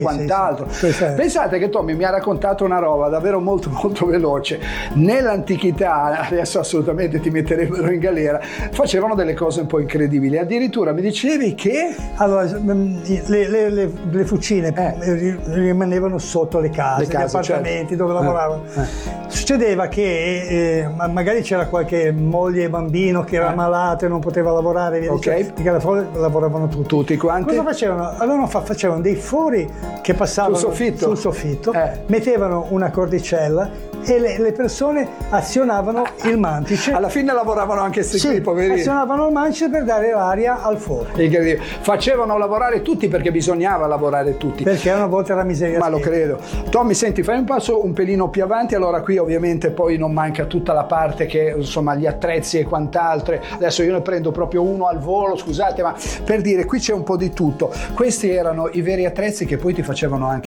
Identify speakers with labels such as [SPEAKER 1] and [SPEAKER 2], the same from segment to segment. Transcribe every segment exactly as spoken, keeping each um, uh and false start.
[SPEAKER 1] quant'altro.
[SPEAKER 2] Sì, sì.
[SPEAKER 1] Pensate che Tommy mi ha raccontato una roba davvero molto molto veloce. Nell'antichità, adesso assolutamente ti metterebbero in galera, facevano delle cose un po' incredibili. Addirittura mi dicevi che
[SPEAKER 2] allora le, le, le, le fucine eh. rimanevano sotto le case,
[SPEAKER 1] le case,
[SPEAKER 2] gli appartamenti,
[SPEAKER 1] certo,
[SPEAKER 2] dove lavoravano. Eh. Succedeva che eh, magari c'era qualche moglie e bambino che era eh. malato e non poteva lavorare, via
[SPEAKER 1] okay.
[SPEAKER 2] perché alla fine lavoravano tutti.
[SPEAKER 1] Tutti quanti?
[SPEAKER 2] Cosa facevano? Allora facevano dei fori che passavano
[SPEAKER 1] sul soffitto,
[SPEAKER 2] sul soffitto
[SPEAKER 1] eh.
[SPEAKER 2] mettevano una cordicella e le, le persone azionavano il mantice.
[SPEAKER 1] Alla fine lavoravano anche questi
[SPEAKER 2] sì,
[SPEAKER 1] poverini.
[SPEAKER 2] Azionavano il mantice per dare l'aria al forno.
[SPEAKER 1] Facevano lavorare tutti perché bisognava lavorare tutti.
[SPEAKER 2] Perché una volta era miseria.
[SPEAKER 1] Ma lo credo. Tommy, senti, fai un passo un pelino più avanti. Allora qui ovviamente poi non manca tutta la parte che insomma gli attrezzi e quant'altro. Adesso io ne prendo proprio uno al volo, scusate, ma per dire qui c'è un po' di tutto. Questi erano i veri attrezzi che poi ti facevano anche.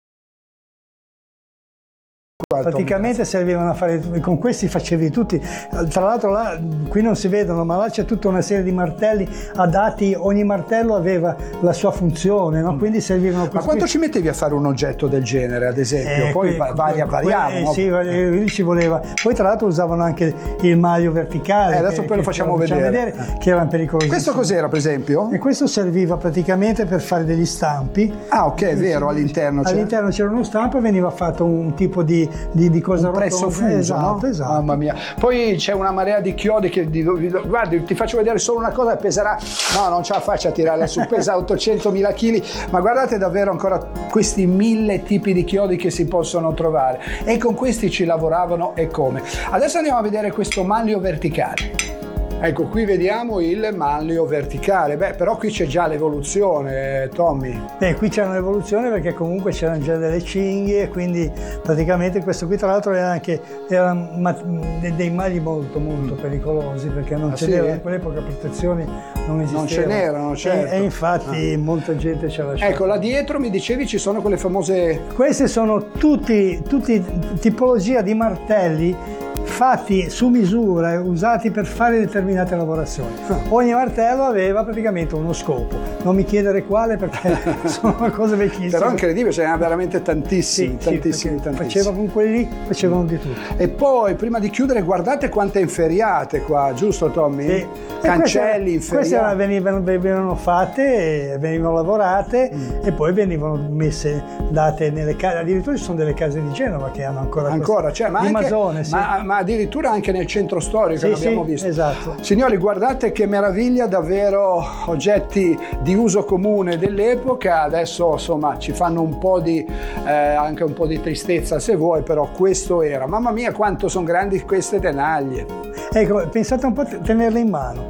[SPEAKER 2] Praticamente servivano a fare, con questi facevi tutti, tra l'altro là qui non si vedono, ma là c'è tutta una serie di martelli adatti, ogni martello aveva la sua funzione, no? Quindi servivano.
[SPEAKER 1] Ma quanto ci mettevi a fare un oggetto del genere, ad esempio?
[SPEAKER 2] Eh,
[SPEAKER 1] poi
[SPEAKER 2] que,
[SPEAKER 1] varia, variava,
[SPEAKER 2] eh,
[SPEAKER 1] no?
[SPEAKER 2] Sì, eh. ci voleva. Poi tra l'altro usavano anche il maglio verticale.
[SPEAKER 1] Eh, adesso
[SPEAKER 2] che,
[SPEAKER 1] poi lo facciamo vedere.
[SPEAKER 2] vedere eh. Che erano pericolosi.
[SPEAKER 1] Questo cos'era, per esempio?
[SPEAKER 2] E questo serviva praticamente per fare degli stampi.
[SPEAKER 1] Ah, ok, è vero, all'interno c'era.
[SPEAKER 2] All'interno c'era uno stampo e veniva fatto un tipo di, di, di cosa
[SPEAKER 1] presso fuso,
[SPEAKER 2] esatto,
[SPEAKER 1] no?
[SPEAKER 2] esatto.
[SPEAKER 1] Mamma mia. Poi c'è una marea di chiodi che di, di, guardi, ti faccio vedere solo una cosa, peserà, no, non ce la faccio a tirarla su, pesa ottocentomila chili, ma guardate davvero ancora questi mille tipi di chiodi che si possono trovare, e con questi ci lavoravano e come. Adesso andiamo a vedere questo maglio verticale. Ecco, qui vediamo il maglio verticale. Beh, però qui c'è già l'evoluzione, Tommy.
[SPEAKER 2] Beh, qui c'è un'evoluzione perché comunque c'erano già delle cinghie, quindi praticamente questo qui tra l'altro era anche erano dei magli molto molto pericolosi, perché non
[SPEAKER 1] ah,
[SPEAKER 2] c'era
[SPEAKER 1] sì?
[SPEAKER 2] in quell'epoca protezioni non esistevano.
[SPEAKER 1] Non ce n'erano, certo.
[SPEAKER 2] E, e infatti ah. molta gente ce l'ha lasciata.
[SPEAKER 1] Ecco, là dietro mi dicevi ci sono quelle famose...
[SPEAKER 2] Queste sono tutti, tutti tipologia di martelli fatti su misura, usati per fare determinate lavorazioni. Ogni martello aveva praticamente uno scopo, non mi chiedere quale perché sono una cosa vecchissima.
[SPEAKER 1] Però è incredibile, ce n'erano veramente tantissimi,
[SPEAKER 2] sì,
[SPEAKER 1] tantissimi,
[SPEAKER 2] sì,
[SPEAKER 1] tantissimi.
[SPEAKER 2] Faceva con quelli, facevano di tutto.
[SPEAKER 1] E poi, prima di chiudere, guardate quante inferriate qua, giusto Tommy?
[SPEAKER 2] Sì.
[SPEAKER 1] Cancelli, inferriate.
[SPEAKER 2] Queste venivano, venivano fatte, venivano lavorate mm. e poi venivano messe, date nelle case, addirittura ci sono delle case di Genova che hanno ancora
[SPEAKER 1] Ancora, cioè, ma
[SPEAKER 2] di
[SPEAKER 1] anche,
[SPEAKER 2] Masone, sì.
[SPEAKER 1] ma, ma addirittura anche nel centro storico,
[SPEAKER 2] sì,
[SPEAKER 1] l'abbiamo
[SPEAKER 2] sì,
[SPEAKER 1] visto.
[SPEAKER 2] Esatto.
[SPEAKER 1] Signori, guardate che meraviglia, davvero oggetti di uso comune dell'epoca. Adesso insomma ci fanno un po' di eh, anche un po' di tristezza se vuoi, però questo era. Mamma mia quanto sono grandi queste tenaglie.
[SPEAKER 2] Ecco, pensate un po' a tenerle in mano.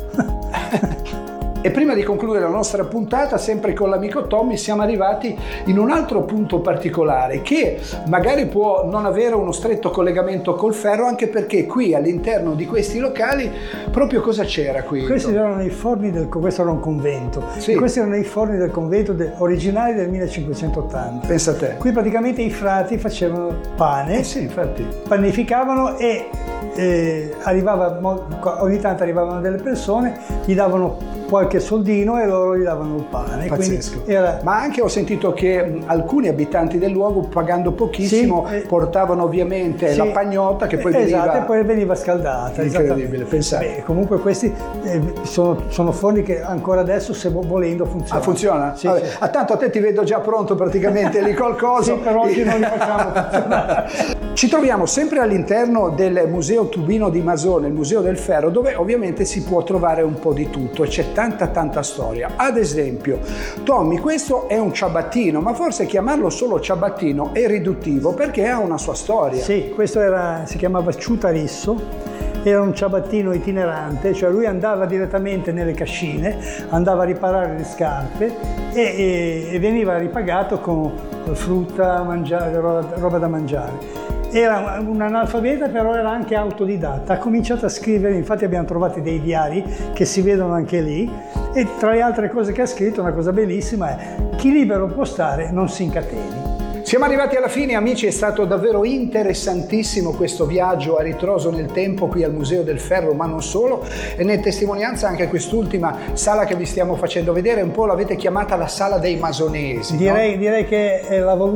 [SPEAKER 1] E prima di concludere la nostra puntata, sempre con l'amico Tommy, siamo arrivati in un altro punto particolare che magari può non avere uno stretto collegamento col ferro, anche perché qui all'interno di questi locali proprio cosa c'era qui?
[SPEAKER 2] Questi erano i forni del questo era un convento.
[SPEAKER 1] Sì.
[SPEAKER 2] E questi erano i forni del convento de, originali del millecinquecentottanta.
[SPEAKER 1] Pensa a te.
[SPEAKER 2] Qui praticamente i frati facevano pane,
[SPEAKER 1] eh sì, infatti.
[SPEAKER 2] panificavano e eh, arrivava, ogni tanto arrivavano delle persone, gli davano qualche soldino e loro gli davano il pane.
[SPEAKER 1] Pazzesco.
[SPEAKER 2] Era...
[SPEAKER 1] Ma anche ho sentito che mh, alcuni abitanti del luogo, pagando pochissimo,
[SPEAKER 2] sì,
[SPEAKER 1] portavano ovviamente
[SPEAKER 2] sì,
[SPEAKER 1] la pagnotta che poi
[SPEAKER 2] esatto,
[SPEAKER 1] veniva...
[SPEAKER 2] e poi veniva scaldata.
[SPEAKER 1] Incredibile, pensate.
[SPEAKER 2] Beh, comunque questi eh, sono, sono forni che ancora adesso, se volendo, funzionano.
[SPEAKER 1] Ah, funziona?
[SPEAKER 2] Sì,
[SPEAKER 1] Vabbè.
[SPEAKER 2] sì.
[SPEAKER 1] Ah, tanto a te ti vedo già pronto praticamente lì col coso.
[SPEAKER 2] Sì, però oggi non li facciamo funzionare.
[SPEAKER 1] Ci troviamo sempre all'interno del Museo Tubino di Masone, il Museo del Ferro, dove ovviamente si può trovare un po' di tutto e c'è tanta tanta storia. Ad esempio, Tommy, questo è un ciabattino, ma forse chiamarlo solo ciabattino è riduttivo perché ha una sua storia.
[SPEAKER 2] Sì, questo era, si chiamava ciutarisso, era un ciabattino itinerante, cioè lui andava direttamente nelle cascine, andava a riparare le scarpe e, e, e veniva ripagato con frutta, mangiare, roba, roba da mangiare. Era un analfabeta, però era anche autodidatta. Ha cominciato a scrivere, infatti abbiamo trovato dei diari che si vedono anche lì, e tra le altre cose che ha scritto, una cosa bellissima è: chi libero può stare non si incateni.
[SPEAKER 1] Siamo arrivati alla fine, amici, è stato davvero interessantissimo questo viaggio a ritroso nel tempo qui al Museo del Ferro, ma non solo, e ne testimonianza anche quest'ultima sala che vi stiamo facendo vedere, un po' l'avete chiamata la sala dei masonesi.
[SPEAKER 2] Direi,
[SPEAKER 1] no?
[SPEAKER 2] direi che è la voluta